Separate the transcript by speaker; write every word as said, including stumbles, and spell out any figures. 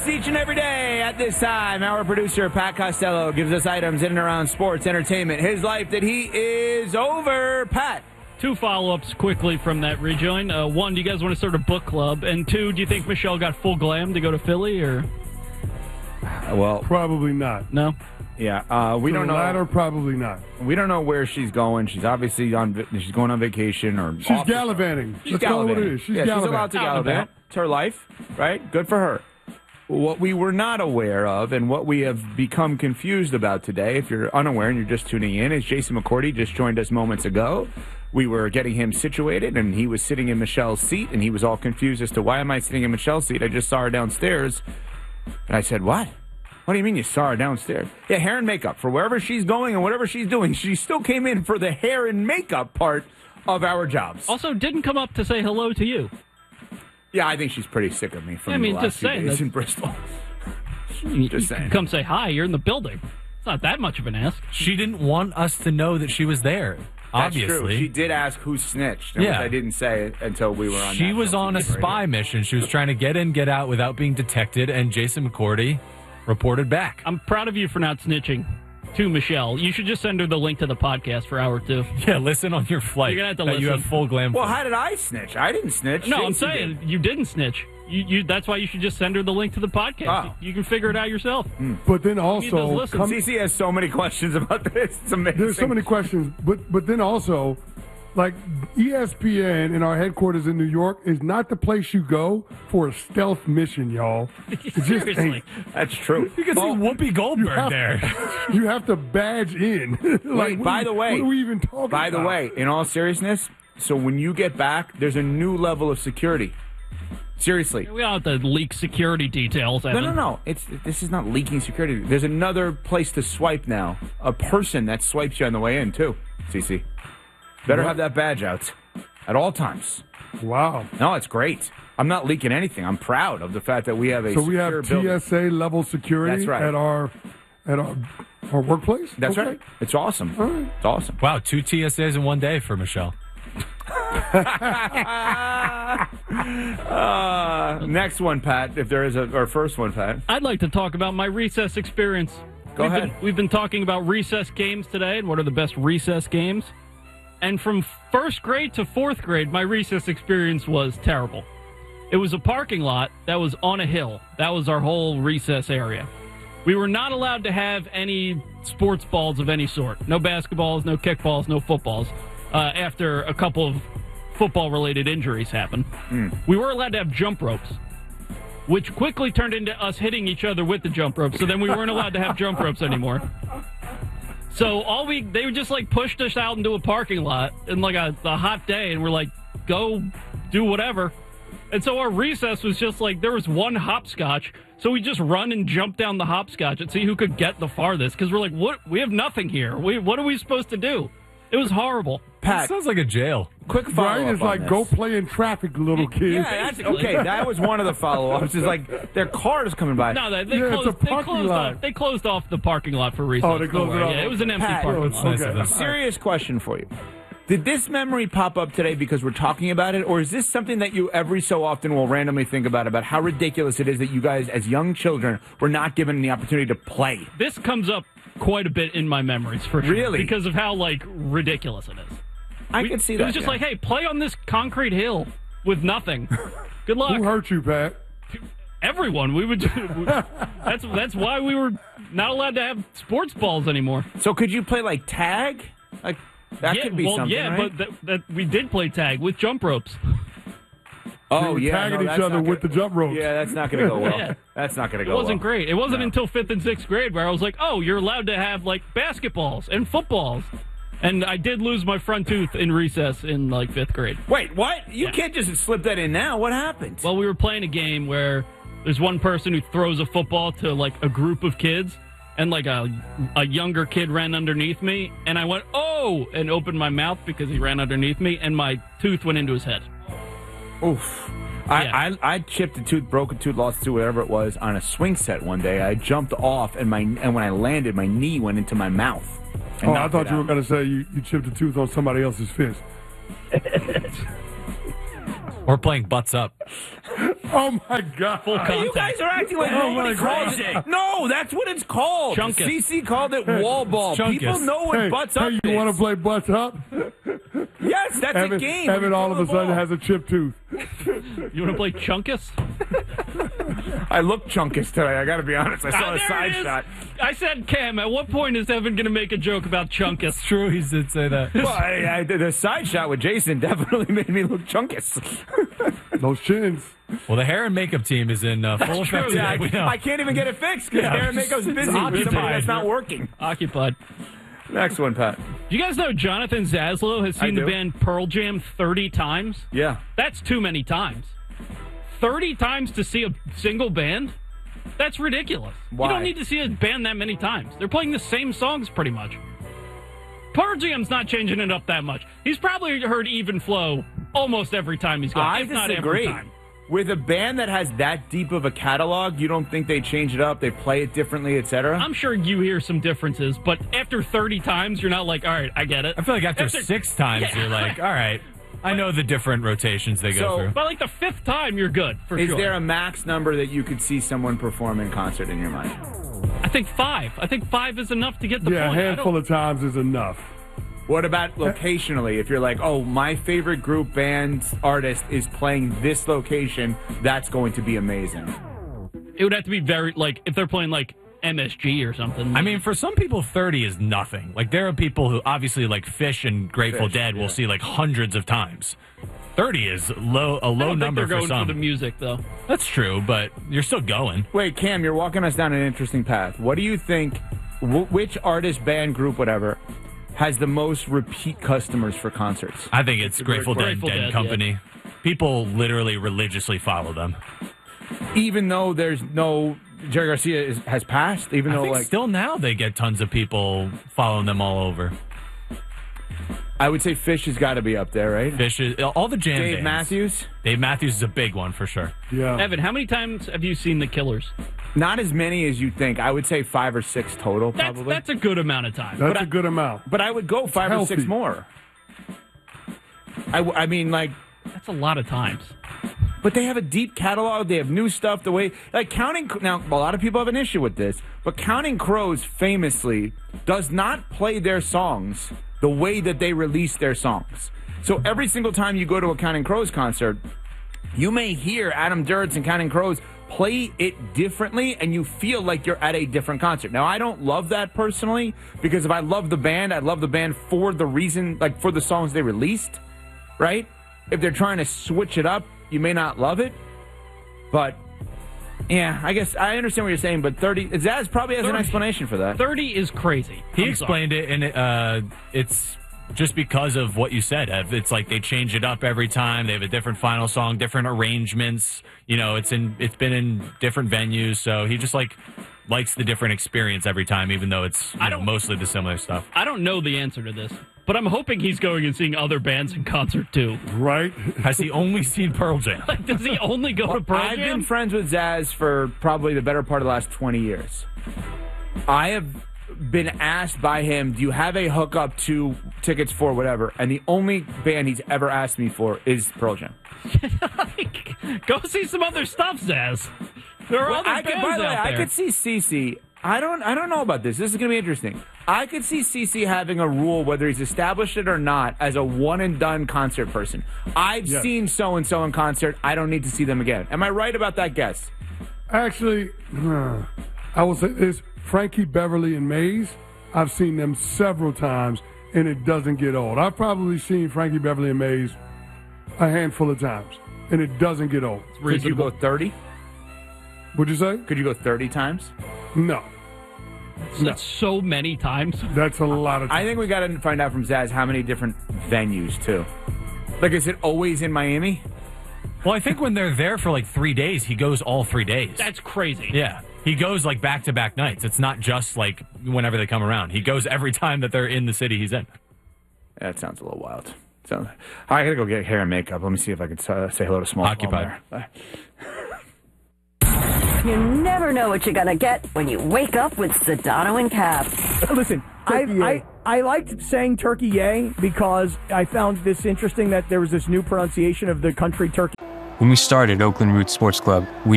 Speaker 1: Yes, each and every day at this time, our producer, Pat Costello, gives us items in and around sports, entertainment, his life that he is over. Pat.
Speaker 2: Two follow-ups quickly from that rejoin. Uh, one, do you guys want to start a book club? And two, do you think Michelle got full glam to go to Philly? Or
Speaker 1: Well,
Speaker 3: probably not.
Speaker 2: No?
Speaker 1: Yeah, uh, we
Speaker 3: So
Speaker 1: don't
Speaker 3: the
Speaker 1: know.
Speaker 3: latter, probably not.
Speaker 1: We don't know where she's going. She's obviously on. va- She's going on vacation or
Speaker 3: She's
Speaker 1: off the-
Speaker 3: gallivanting.
Speaker 1: She's
Speaker 3: Let's call it what
Speaker 1: gallivanting.
Speaker 3: it is. She's
Speaker 1: yeah,
Speaker 3: gallivanting.
Speaker 1: she's allowed to
Speaker 2: Out and
Speaker 1: gallivant.
Speaker 2: about.
Speaker 1: It's her life, right? Good for her. What we were not aware of and what we have become confused about today, if you're unaware and you're just tuning in, is Jason McCourty just joined us moments ago. We were getting him situated, and he was sitting in Michelle's seat, and he was all confused as to why am I sitting in Michelle's seat? I just saw her downstairs. And I said, what? What do you mean you saw her downstairs? Yeah, hair and makeup. For wherever she's going and whatever she's doing, she still came in for the hair and makeup part of our jobs.
Speaker 2: Also, didn't come up to say hello to you.
Speaker 1: Yeah, I think she's pretty sick of me from
Speaker 2: I mean,
Speaker 1: the last
Speaker 2: just
Speaker 1: few
Speaker 2: saying
Speaker 1: days
Speaker 2: that-
Speaker 1: in Bristol.
Speaker 2: You,
Speaker 1: Just
Speaker 2: you
Speaker 1: saying.
Speaker 2: can come say hi. You're in the building. It's not that much of an ask.
Speaker 4: She didn't want us to know that she was there.
Speaker 1: That's
Speaker 4: Obviously,
Speaker 1: true. She did ask who snitched, and
Speaker 4: Yeah.
Speaker 1: which I didn't say until we were on.
Speaker 4: She
Speaker 1: national
Speaker 4: was on a
Speaker 1: T V
Speaker 4: spy
Speaker 1: radio.
Speaker 4: mission. She was trying to get in, get out without being detected, and Jason McCourty reported back.
Speaker 2: I'm proud of you for not snitching to Michelle. You should just send her the link to the podcast for hour two.
Speaker 4: Yeah, listen on your flight.
Speaker 2: You're gonna have to
Speaker 4: that you
Speaker 2: listen.
Speaker 4: have full glam.
Speaker 1: Well,
Speaker 4: for.
Speaker 1: how did I snitch? I didn't snitch.
Speaker 2: No, I'm
Speaker 1: Jason
Speaker 2: saying
Speaker 1: did.
Speaker 2: you didn't snitch. You, you, that's why you should just send her the link to the podcast.
Speaker 1: Oh.
Speaker 2: You can figure it out yourself.
Speaker 3: But then
Speaker 2: those
Speaker 3: also,
Speaker 2: listens.
Speaker 3: come,
Speaker 1: C C has so many questions about this. It's amazing.
Speaker 3: there's so many questions. But but then also, like E S P N and our headquarters in New York is not the place you go for a stealth mission, y'all. It just
Speaker 2: Seriously.
Speaker 3: ain't.
Speaker 1: That's true.
Speaker 4: You can see Whoopi Goldberg
Speaker 3: have-
Speaker 4: there.
Speaker 3: You have to badge in. like,
Speaker 1: Wait,
Speaker 3: what
Speaker 1: by
Speaker 3: are-
Speaker 1: the way,
Speaker 3: what are we even talking
Speaker 1: By the
Speaker 3: about?
Speaker 1: way, in all seriousness, so when you get back, there's a new level of security. Seriously.
Speaker 2: We don't have to leak security details.
Speaker 1: No,
Speaker 2: Evan.
Speaker 1: no, no. It's this is not leaking security. There's another place to swipe now. A person that swipes you on the way in too. C C, better
Speaker 3: What?
Speaker 1: have that badge out at all times.
Speaker 3: Wow.
Speaker 1: No, it's great. I'm not leaking anything. I'm proud of the fact that we have a
Speaker 3: So we
Speaker 1: secure
Speaker 3: have
Speaker 1: building.
Speaker 3: T S A level security
Speaker 1: That's right.
Speaker 3: at our at our, our workplace.
Speaker 1: That's
Speaker 3: Okay.
Speaker 1: right. It's awesome.
Speaker 3: All right.
Speaker 1: It's awesome.
Speaker 4: Wow, two T S As in one day for Michelle.
Speaker 1: uh, next one, Pat. If there is a or first one, Pat.
Speaker 2: I'd like to talk about my recess experience.
Speaker 1: Go
Speaker 2: we've
Speaker 1: ahead.
Speaker 2: Been, we've been talking about recess games today and what are the best recess games. And from first grade to fourth grade, my recess experience was terrible. It was a parking lot that was on a hill. That was our whole recess area. We were not allowed to have any sports balls of any sort. No basketballs, no kickballs, no footballs. Uh, after a couple of football-related injuries happened.
Speaker 1: Mm.
Speaker 2: We were allowed to have jump ropes, which quickly turned into us hitting each other with the jump ropes. So then we weren't allowed to have jump ropes anymore. So all we they just like pushed us out into a parking lot in like a, a hot day, and we're like, go do whatever. And so our recess was just like there was one hopscotch, so we just run and jump down the hopscotch and see who could get the farthest. Because we're like, what? We have nothing here. We what are we supposed to do? It was horrible.
Speaker 1: Pat,
Speaker 4: Sounds like a jail.
Speaker 1: quick follow
Speaker 3: Right?
Speaker 1: up
Speaker 3: It's
Speaker 1: on
Speaker 3: like
Speaker 1: this.
Speaker 3: go play in traffic, little kid.
Speaker 1: Yeah, that's okay. That was one of the follow-ups. Is like their cars coming by.
Speaker 2: No, they, they
Speaker 3: Yeah, it's
Speaker 2: closed.
Speaker 3: a
Speaker 2: They
Speaker 3: parking
Speaker 2: closed
Speaker 3: lot.
Speaker 2: off. They closed off the parking lot for recess.
Speaker 3: Oh, they closed
Speaker 2: Don't
Speaker 3: it
Speaker 2: worry.
Speaker 3: off.
Speaker 2: Yeah, it was an empty
Speaker 1: Pat,
Speaker 2: parking
Speaker 3: it's
Speaker 2: lot.
Speaker 4: Nice of
Speaker 3: Okay.
Speaker 4: them.
Speaker 1: Serious question for you. Did this memory pop up today because we're talking about it, or is this something that you every so often will randomly think about, about how ridiculous it is that you guys, as young children, were not given the opportunity to play?
Speaker 2: This comes up quite a bit in my memories for sure.
Speaker 1: Really?
Speaker 2: Because of how like ridiculous it is.
Speaker 1: I
Speaker 2: We-
Speaker 1: could see
Speaker 2: it
Speaker 1: that.
Speaker 2: was just
Speaker 1: yeah.
Speaker 2: like, hey, play on this concrete hill with nothing. Good luck.
Speaker 3: Who hurt you, Pat?
Speaker 2: Everyone. We would. Do, that's that's why we were not allowed to have sports balls anymore.
Speaker 1: So could you play like tag? Like that
Speaker 2: yeah,
Speaker 1: could be
Speaker 2: well,
Speaker 1: something,
Speaker 2: yeah,
Speaker 1: right?
Speaker 2: but that, that we did play tag with jump ropes.
Speaker 1: oh
Speaker 3: They were
Speaker 1: yeah,
Speaker 3: tagging
Speaker 1: no,
Speaker 3: each
Speaker 1: that's
Speaker 3: other
Speaker 1: not
Speaker 3: with
Speaker 1: gonna-
Speaker 3: the jump ropes.
Speaker 1: Yeah, that's not going to go well.
Speaker 2: Yeah.
Speaker 1: That's not going to
Speaker 2: It
Speaker 1: go
Speaker 2: wasn't
Speaker 1: well.
Speaker 2: great. It wasn't
Speaker 1: No.
Speaker 2: until fifth and sixth grade where I was like, oh, you're allowed to have like basketballs and footballs. And I did lose my front tooth in recess in like fifth grade.
Speaker 1: Wait, what? You
Speaker 2: Yeah.
Speaker 1: can't just slip that in now. What happened?
Speaker 2: Well, we were playing a game where there's one person who throws a football to like a group of kids, and like a a younger kid ran underneath me, and I went, oh, and opened my mouth because he ran underneath me, and my tooth went into his head.
Speaker 1: Oof. I,
Speaker 2: Yeah.
Speaker 1: I I chipped a tooth, broke a tooth, lost a tooth, whatever it was, on a swing set one day. I jumped off, and my and when I landed, my knee went into my mouth. and
Speaker 3: Oh, I
Speaker 1: knocked
Speaker 3: thought
Speaker 1: it
Speaker 3: you were
Speaker 1: out.
Speaker 3: going to say you, you chipped a tooth on somebody else's fist.
Speaker 4: Or playing butts up.
Speaker 3: Oh my God!
Speaker 2: Full contact.
Speaker 1: You guys are acting like
Speaker 3: Oh
Speaker 1: nobody
Speaker 3: my
Speaker 1: calls
Speaker 3: God.
Speaker 1: it. No, that's what it's called.
Speaker 2: Chunkus.
Speaker 1: C C called it wall ball.
Speaker 4: Chunkus.
Speaker 1: People know what
Speaker 3: Hey,
Speaker 1: butts
Speaker 3: hey,
Speaker 1: up
Speaker 3: you
Speaker 1: is.
Speaker 3: want to play butts up?
Speaker 1: Yes, that's
Speaker 3: Evan,
Speaker 1: a game.
Speaker 3: Evan
Speaker 1: You
Speaker 3: all
Speaker 1: throw
Speaker 3: of a
Speaker 1: the
Speaker 3: sudden
Speaker 1: ball.
Speaker 3: has a chipped tooth.
Speaker 2: You want to play Chunkus?
Speaker 1: I look chunkus today. I got to be honest. I saw
Speaker 2: Ah,
Speaker 1: a
Speaker 2: there
Speaker 1: side
Speaker 2: it is.
Speaker 1: shot.
Speaker 2: I said, Cam, at what point is Evan going to make a joke about Chunkus?
Speaker 4: It's true, he did say that.
Speaker 1: Well, I, I, the side shot with Jason definitely made me look chunkus.
Speaker 3: Those chins.
Speaker 4: Well, the hair and makeup team is in uh, full effect
Speaker 1: Yeah,
Speaker 4: today. We know.
Speaker 1: I, I can't even get it fixed because
Speaker 4: Yeah.
Speaker 1: hair and makeup's busy with somebody
Speaker 2: occupied.
Speaker 1: that's not working.
Speaker 2: Occupied.
Speaker 1: Next one, Pat.
Speaker 2: Do you guys know Jonathan Zaslow has
Speaker 1: I
Speaker 2: seen the
Speaker 1: do.
Speaker 2: band Pearl Jam thirty times?
Speaker 1: Yeah.
Speaker 2: That's too many times. thirty times to see a single band? That's ridiculous.
Speaker 1: Why?
Speaker 2: You don't need to see a band that many times. They're playing the same songs pretty much. Pearl Jam's not changing it up that much. He's probably heard Even Flow almost every time he's gone,
Speaker 1: I
Speaker 2: if not every
Speaker 1: disagree.
Speaker 2: time.
Speaker 1: With a band that has that deep of a catalog, you don't think they change it up, they play it differently, et cetera?
Speaker 2: I'm sure you hear some differences, but after thirty times, you're not like, all right, I get it.
Speaker 4: I feel like after,
Speaker 2: After-
Speaker 4: six times,
Speaker 2: Yeah.
Speaker 4: you're like, all right, I know the different rotations they go
Speaker 1: So-
Speaker 4: through.
Speaker 2: By like the fifth time, you're good, for
Speaker 1: Is
Speaker 2: sure.
Speaker 1: there a max number that you could see someone perform in concert in your mind?
Speaker 2: I think five. I think five is enough to get the
Speaker 3: Yeah, a
Speaker 2: point. I
Speaker 3: handful
Speaker 2: don't-
Speaker 3: of times is enough.
Speaker 1: What about locationally? If you're like, oh, my favorite group, band, artist is playing this location, that's going to be amazing.
Speaker 2: It would have to be very, like, if they're playing, like, M S G or something.
Speaker 4: I mean, for some people, thirty is nothing. Like, there are people who, obviously, like Fish and Grateful
Speaker 1: Fish,
Speaker 4: Dead, will
Speaker 1: yeah.
Speaker 4: see, like, hundreds of times. thirty is low, a
Speaker 2: I
Speaker 4: low
Speaker 2: don't think
Speaker 4: number
Speaker 2: they're going
Speaker 4: for some.
Speaker 2: for the music, though.
Speaker 4: That's true, but you're still going.
Speaker 1: Wait, Cam, you're walking us down an interesting path. What do you think, wh- which artist, band, group, whatever, has the most repeat customers for concerts?
Speaker 4: I think it's Grateful Dead,
Speaker 2: Grateful
Speaker 4: Dead
Speaker 2: Dead,
Speaker 4: Company. People literally religiously follow them.
Speaker 1: Even though there's no, Jerry Garcia is, has passed, even
Speaker 4: I
Speaker 1: though,
Speaker 4: think
Speaker 1: like,
Speaker 4: still now they get tons of people following them all over.
Speaker 1: I would say Fish has got to be up there, right?
Speaker 4: Fish is, all the jam
Speaker 1: Dave
Speaker 4: bands.
Speaker 1: Matthews?
Speaker 4: Dave Matthews is a big one for sure.
Speaker 3: Yeah.
Speaker 2: Evan, how many times have you seen The Killers?
Speaker 1: Not as many as you think. I would say five or six total,
Speaker 2: That's,
Speaker 1: probably.
Speaker 2: that's a good amount of time.
Speaker 3: That's
Speaker 1: But
Speaker 3: a
Speaker 1: I-
Speaker 3: good amount.
Speaker 1: But I would go five or
Speaker 3: healthy.
Speaker 1: six more. I, w- I mean, like,
Speaker 2: That's a lot of times.
Speaker 1: but they have a deep catalog. They have new stuff. The way, like, Counting, now, a lot of people have an issue with this, but Counting Crows famously does not play their songs the way that they release their songs. So every single time you go to a Counting Crows concert, you may hear Adam Duritz and Counting Crows play it differently, and you feel like you're at a different concert. Now, I don't love that personally, because if I love the band, I love the band for the reason, like, for the songs they released, right? If they're trying to switch it up, you may not love it. But, yeah, I guess I understand what you're saying, but thirty, Zaz probably has an
Speaker 2: thirty
Speaker 1: explanation for that.
Speaker 2: thirty is crazy.
Speaker 4: He
Speaker 2: I'm
Speaker 4: explained it, and it, uh, it's just because of what you said, Ev. It's like they change it up every time. They have a different final song, different arrangements. You know, it's in it's been in different venues, so he just like likes the different experience every time, even though it's you
Speaker 2: I
Speaker 4: know,
Speaker 2: don't-
Speaker 4: mostly the similar stuff.
Speaker 2: I don't know the answer to this, but I'm hoping he's going and seeing other bands in concert too.
Speaker 3: Right?
Speaker 4: Has he only seen Pearl Jam?
Speaker 2: Like, does he only go to Pearl
Speaker 1: I've
Speaker 2: Jam?
Speaker 1: been friends with Zaz for probably the better part of the last twenty years. I have been asked by him, do you have a hookup to tickets for whatever? And the only band he's ever asked me for is Pearl Jam.
Speaker 2: Like, go see some other stuff, Zaz. There are
Speaker 1: Well,
Speaker 2: other
Speaker 1: I could,
Speaker 2: bands
Speaker 1: by the way,
Speaker 2: out
Speaker 1: I
Speaker 2: there.
Speaker 1: could see Cece. I don't. I don't know about this. This is going to be interesting. I could see Cece having a rule, whether he's established it or not, as a one and done concert person. I've
Speaker 3: Yes.
Speaker 1: seen so and so in concert. I don't need to see them again. Am I right about that guess?
Speaker 3: Actually, I will say this: Frankie Beverly and Maze. I've seen them several times, and it doesn't get old. I've probably seen Frankie Beverly and Maze a handful of times, and it doesn't get old.
Speaker 1: Could you go thirty?
Speaker 3: Would you say?
Speaker 1: Could you go thirty times?
Speaker 3: No,
Speaker 2: That's so many times.
Speaker 3: that's a lot of.
Speaker 1: I
Speaker 3: Times.
Speaker 1: think we got to find out from Zaz how many different venues too. Like, is it always in Miami?
Speaker 4: Well, I think when they're there for like three days, he goes all three days.
Speaker 2: That's crazy.
Speaker 4: Yeah. He goes like back to back nights. It's not just like whenever they come around. He goes every time that they're in the city he's in.
Speaker 1: That sounds a little wild. So I gotta go get hair and makeup. Let me see if I can uh, say hello to Small.
Speaker 4: Occupied.
Speaker 1: Bye.
Speaker 5: You never know what you're going to get when you wake up with Sedano and Cap.
Speaker 1: Listen,
Speaker 5: I,
Speaker 1: take the, uh,
Speaker 5: I, I liked saying Turkey Yay because I found this interesting that there was this new pronunciation of the country Turkey.
Speaker 6: When we started Oakland Roots Sports Club, we